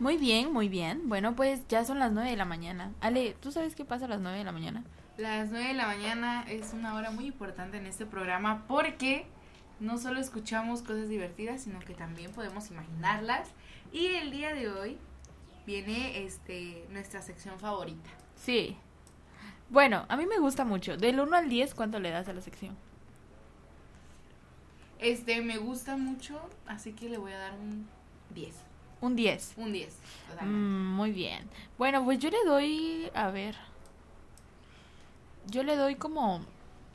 Muy bien, muy bien. Bueno, pues ya son las 9 de la mañana. Ale, ¿tú sabes qué pasa a las 9 de la mañana? Las 9 de la mañana es una hora muy importante en este programa porque no solo escuchamos cosas divertidas, sino que también podemos imaginarlas. Y el día de hoy viene nuestra sección favorita. Sí. Bueno, a mí me gusta mucho. Del 1 al 10, ¿cuánto le das a la sección? Me gusta mucho, así que le voy a dar un 10. Un 10. Un 10, totalmente. Muy bien. Bueno, pues yo le doy, a ver. Yo le doy como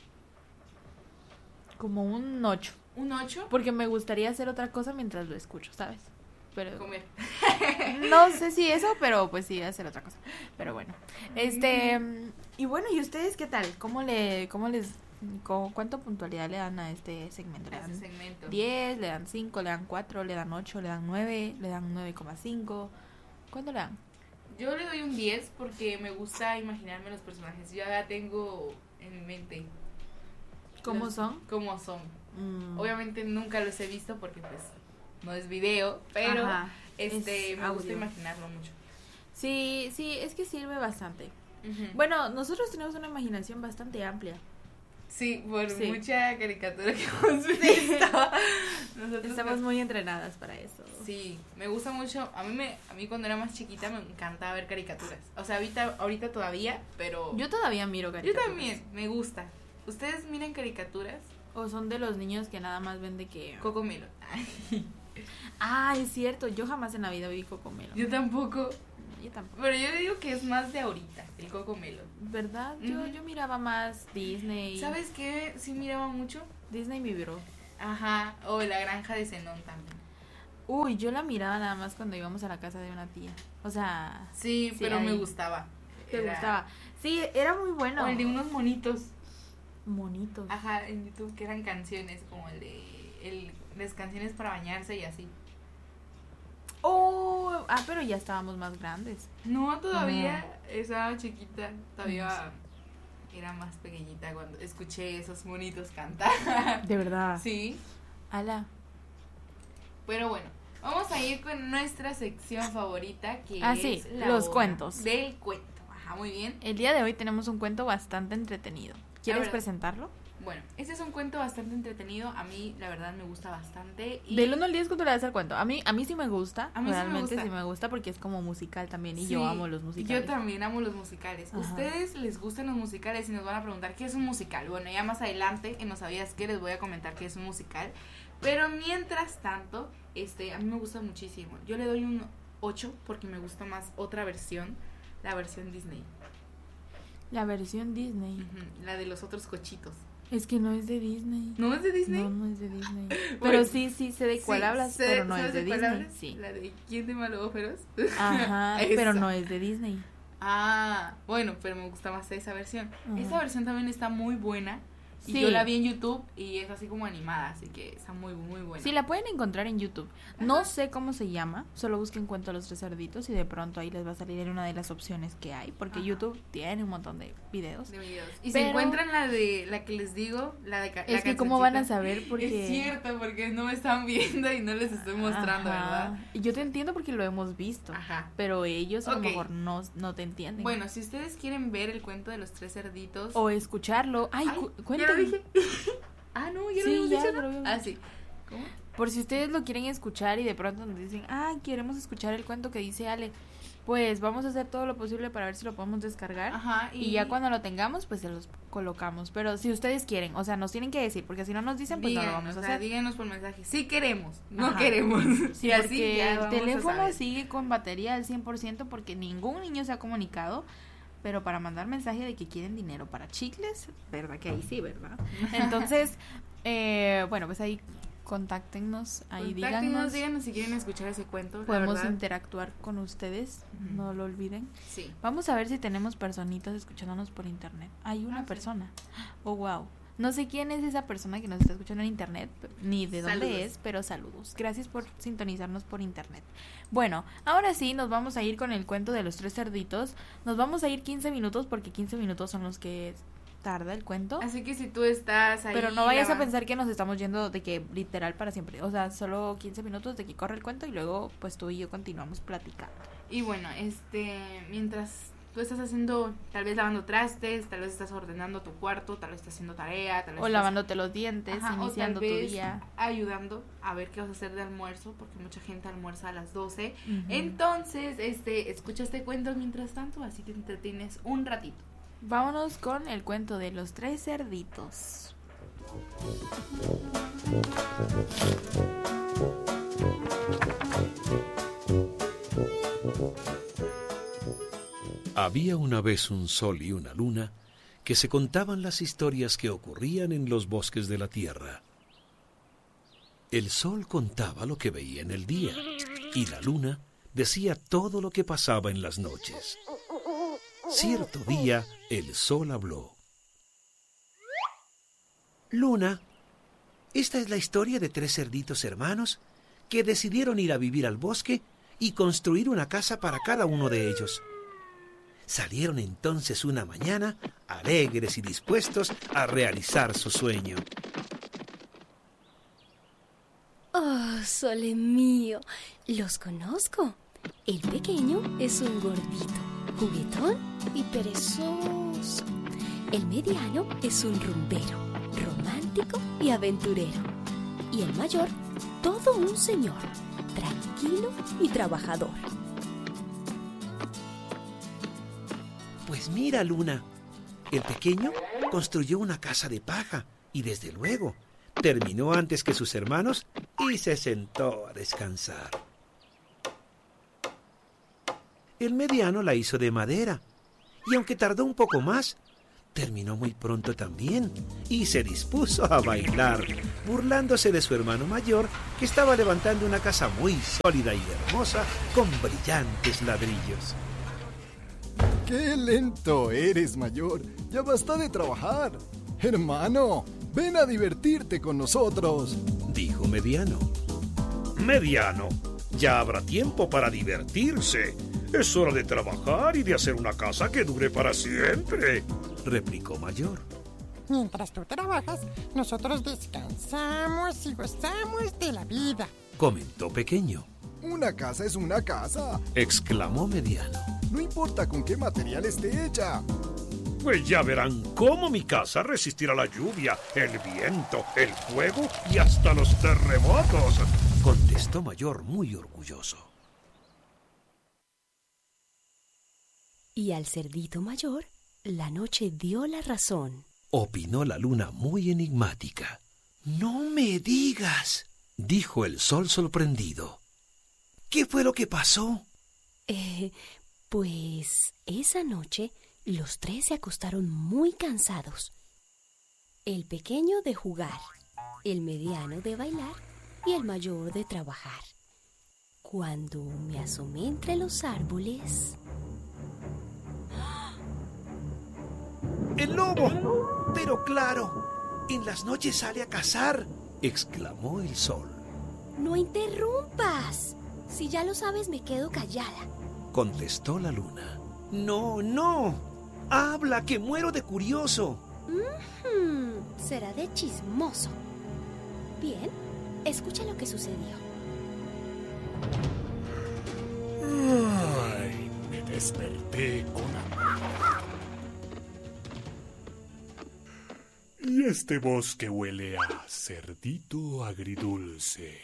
un 8. ¿Un 8? Porque me gustaría hacer otra cosa mientras lo escucho, ¿sabes? Pero Comer. no sé si eso, pero pues sí, hacer otra cosa. Pero bueno. Y bueno, ¿y ustedes qué tal? ¿Cuánto puntualidad le dan a este segmento? ¿Le A ese dan segmento. 10, le dan 5, le dan 4, le dan 8, le dan 9, le dan 9,5? ¿Cuánto le dan? Yo le doy un 10 porque me gusta imaginarme los personajes. Yo ya tengo en mente ¿Cómo son? cómo son. Mm, Obviamente nunca los he visto porque pues no es video, pero ajá, es me gusta audio. imaginarlo mucho. Sí, es que sirve bastante. Ujú. Bueno, nosotros tenemos una imaginación bastante amplia. Sí, por Sí. mucha caricatura que hemos visto. Nosotros Estamos muy entrenadas para eso. Sí, me gusta mucho. A mí cuando era más chiquita me encantaba ver caricaturas. O sea, ahorita todavía, pero Yo todavía miro yo caricaturas. también, me gusta. ¿Ustedes miran caricaturas? O son de los niños que nada más ven de que... Cocomelo. Ah, es cierto, yo jamás en la vida vi Cocomelo. Yo tampoco. Yo tampoco. Pero yo digo que es más de ahorita, el Cocomelo. ¿Verdad? Ujú. Yo miraba más Disney. ¿Sabes qué? Sí miraba mucho. Disney me vibró. Ajá, o La Granja de Zenón también. Uy, yo la miraba nada más cuando íbamos a la casa de una tía. O sea, Sí, Sí, pero me ahí. gustaba. te Era- gustaba. Sí, era muy bueno. O el de unos monitos. Monitos. Ajá, en YouTube que eran canciones como las canciones para bañarse y así. Oh, pero ya estábamos más grandes. No, todavía estaba chiquita, todavía era más pequeñita cuando escuché esos monitos cantar. De verdad. Sí, Ala. pero bueno, vamos a ir con nuestra sección favorita que sí, es la los hora cuentos. del cuento. Ajá, muy bien. El día de hoy tenemos un cuento bastante entretenido. ¿Quieres verdad. presentarlo? Bueno, este es un cuento bastante entretenido, a mí la verdad me gusta bastante. Y Del 1 al 10, ¿cuánto le das al cuento? A mí sí me gusta. A mí sí me realmente gusta. sí me gusta porque es como musical también. Y Sí, yo amo los musicales. Yo también amo los musicales. Ajá. ¿Ustedes les gustan los musicales y nos van a preguntar qué es un musical? Bueno, ya más adelante, en No Sabías Qué, les voy a comentar qué es un musical. Pero mientras tanto, a mí me gusta muchísimo. Yo le doy un 8 porque me gusta más otra versión, la versión Disney. La versión Disney. Ujú, la de los otros cochitos. Es que no es de Disney. ¿No es de Disney? No es de Disney. Pero Bueno, sí, sé de cuál Sí, hablas, sé- pero no ¿sabes es de cuál Disney. hablas? Sí. La de ¿Quién de malo o feroz? Ajá, Esa. pero no es de Disney. Ah, bueno, pero me gusta más esa versión. Ajá. Esta versión también está muy buena. Y Sí. yo la vi en YouTube y es así como animada, así que está muy, muy buena. Sí, la pueden encontrar en YouTube. No sé cómo se llama, solo busquen Cuento a los Tres Cerditos y de pronto ahí les va a salir en una de las opciones que hay, porque Ajá. YouTube tiene un montón de videos. De videos. Y Pero- se encuentran la que les digo, la de Es que cómo van a saber porque... Es cierto, porque no me están viendo y no les estoy mostrando, Ajá. ¿verdad? Y yo te entiendo porque lo hemos visto, Ajá. pero ellos a Ok. lo mejor no te entienden. Bueno, si ustedes quieren ver el cuento de los tres cerditos. O escucharlo. Ay, Ay, ya lo cuéntame. dije. Ah, no, ya Sí, lo habíamos ya dicho, lo ¿no? habíamos Ah, dicho. sí. ¿Cómo? Por si ustedes lo quieren escuchar y de pronto nos dicen, queremos escuchar el cuento que dice Ale, pues vamos a hacer todo lo posible para ver si lo podemos descargar. Ajá. Y ya cuando lo tengamos, pues se los colocamos. Pero si ustedes quieren, o sea, nos tienen que decir, porque si no nos dicen, pues no lo díganos, vamos a o sea, hacer. díganos por mensaje. Sí queremos, no Ajá. queremos. Sí, Y así porque ya el vamos a teléfono saber. sigue con batería al 100% porque ningún niño se ha comunicado. Pero para mandar mensaje de que quieren dinero para chicles, ¿verdad? Que ahí sí, ¿verdad? Entonces, bueno, pues ahí contáctenos, ahí díganos. Díganos si quieren escuchar ese cuento. la Podemos verdad. interactuar con ustedes, Ujú. no lo olviden. Sí. Vamos a ver si tenemos personitas escuchándonos por internet. Hay una Ah, sí. persona. Oh, wow. No sé quién es esa persona que nos está escuchando en internet, ni de dónde Saludos. es, pero saludos. Gracias por sintonizarnos por internet. Bueno, ahora sí nos vamos a ir con el cuento de los tres cerditos. Nos vamos a ir 15 minutos porque 15 minutos son los que tarda el cuento. Así que si tú estás ahí... Pero no vayas a pensar que nos estamos yendo de que literal para siempre. O sea, solo 15 minutos de que corre el cuento y luego pues tú y yo continuamos platicando. Y bueno, mientras tú estás haciendo, tal vez lavando trastes, tal vez estás ordenando tu cuarto, tal vez estás haciendo tarea, tal vez o lavándote los dientes, iniciando o tal vez tu día. Ayudando a ver qué vas a hacer de almuerzo, porque mucha gente almuerza a las 12. Uh-huh. Entonces, escucha este cuento mientras tanto, así te entretienes un ratito. Vámonos con el cuento de los 3 cerditos. Había una vez un sol y una luna que se contaban las historias que ocurrían en los bosques de la tierra. El sol contaba lo que veía en el día y la luna decía todo lo que pasaba en las noches. Cierto día, el sol habló. Luna, esta es la historia de 3 cerditos hermanos que decidieron ir a vivir al bosque y construir una casa para cada uno de ellos. Salieron entonces una mañana, alegres y dispuestos a realizar su sueño. Oh, sole mío, los conozco. El pequeño es un gordito, juguetón y perezoso. El mediano es un rumbero, romántico y aventurero. Y el mayor, todo un señor, tranquilo y trabajador. Pues mira, Luna, el pequeño construyó una casa de paja y desde luego terminó antes que sus hermanos y se sentó a descansar. El mediano la hizo de madera y aunque tardó un poco más, terminó muy pronto también y se dispuso a bailar, burlándose de su hermano mayor que estaba levantando una casa muy sólida y hermosa con brillantes ladrillos. ¡Qué lento eres, mayor! ¡Ya basta de trabajar! Hermano, ven a divertirte con nosotros, dijo Mediano. Mediano, ya habrá tiempo para divertirse. Es hora de trabajar y de hacer una casa que dure para siempre, replicó Mayor. Mientras tú trabajas, nosotros descansamos y gozamos de la vida, comentó Pequeño. Una casa es una casa, exclamó Mediano. No importa con qué material esté hecha. Pues ya verán cómo mi casa resistirá la lluvia, el viento, el fuego y hasta los terremotos, contestó Mayor muy orgulloso. Y al cerdito mayor, la noche dio la razón, opinó la luna muy enigmática. No me digas, dijo el sol sorprendido. ¿Qué fue lo que pasó? Pues esa noche los 3 se acostaron muy cansados. El pequeño de jugar, el mediano de bailar y el mayor de trabajar. Cuando me asomé entre los árboles... ¡El lobo! Pero claro, en las noches sale a cazar, exclamó el sol. ¡No interrumpas! Si ya lo sabes, me quedo callada, contestó la luna. No, habla, que muero de curioso. Será de chismoso. Bien, escucha lo que sucedió. Ay, me desperté con hambre. Y este bosque huele a cerdito agridulce.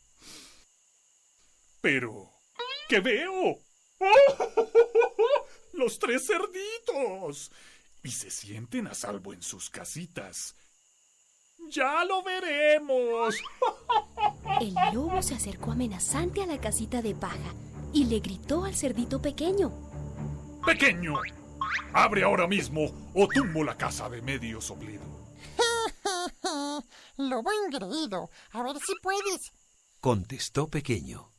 Pero, ¿qué veo? ¡Los 3 cerditos! Y se sienten a salvo en sus casitas. ¡Ya lo veremos! El lobo se acercó amenazante a la casita de paja y le gritó al cerdito pequeño. ¡Pequeño! ¡Abre ahora mismo o tumbo la casa de medio soplido! Lobo engreído, a ver si puedes, contestó Pequeño.